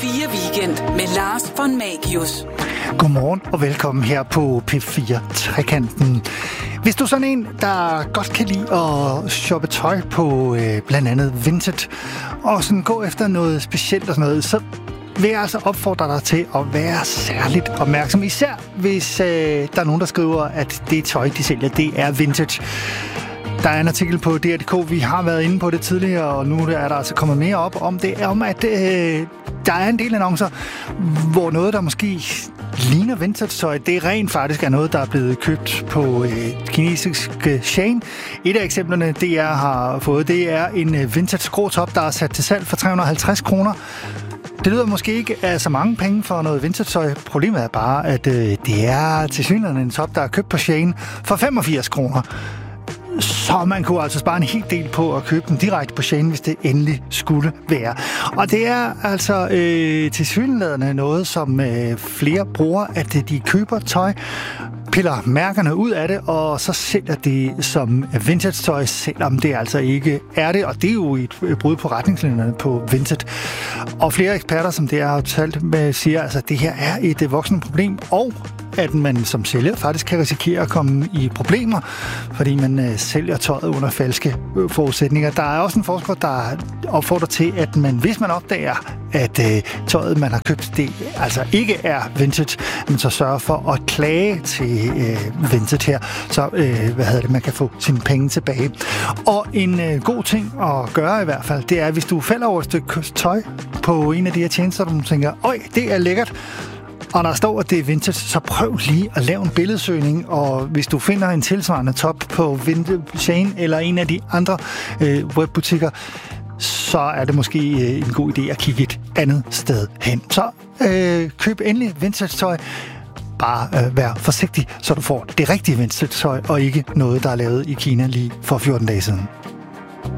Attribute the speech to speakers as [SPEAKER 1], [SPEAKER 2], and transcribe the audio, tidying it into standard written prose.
[SPEAKER 1] P4 Weekend med Lars von Magius.
[SPEAKER 2] Godmorgen og velkommen her på P4 Trekanten. Hvis du er sådan en, der godt kan lide at shoppe tøj på blandt andet Vinted, og sådan gå efter noget specielt og sådan noget, så vil jeg altså opfordre dig til at være særligt opmærksom. Især hvis der er nogen, der skriver, at det tøj, de sælger, det er vintage. Der er en artikel på DR.dk, vi har været inde på det tidligere, og nu er der altså kommet mere op om det, om at der er en del annoncer, hvor noget, der måske ligner vintage-tøj, det rent faktisk er noget, der er blevet købt på kinesiske Shein. Et af eksemplerne, det jeg har fået, det er en vintage grå top, der er sat til salg for 350 kroner. Det lyder måske ikke af så mange penge for noget vintage-tøj. Problemet er bare, at det er tilsyneladende en top, der er købt på Shein for 85 kroner. Så man kunne altså spare en hel del på at købe den direkte på Shein, hvis det endelig skulle være. Og det er altså tilsyneladende noget, som flere bruger, at de køber tøj, piller mærkerne ud af det, og så sælger det som vintage-tøj, selvom det altså ikke er det. Og det er jo et brud på retningslinjerne på Vinted. Og flere eksperter, som det har talt med, siger, altså, at det her er et voksende problem, og at man som sælger faktisk kan risikere at komme i problemer, fordi man sælger tøjet under falske forudsætninger. Der er også en forsker, der opfordrer til, at man, hvis man opdager, at tøjet, man har købt, det altså ikke er vintage, men så sørger for at klage til Vinted her, så man kan få sine penge tilbage. Og en god ting at gøre i hvert fald, det er, hvis du falder over et stykke tøj på en af de her tjenester, du tænker, øj, det er lækkert, og der står, at det er vintage, så prøv lige at lave en billedsøgning, og hvis du finder en tilsvarende top på Shein eller en af de andre webbutikker, så er det måske en god idé at kigge et andet sted hen. Så køb endelig vintage-tøj. Bare vær forsigtig, så du får det rigtige vintage-tøj, og ikke noget, der er lavet i Kina lige for 14 dage siden.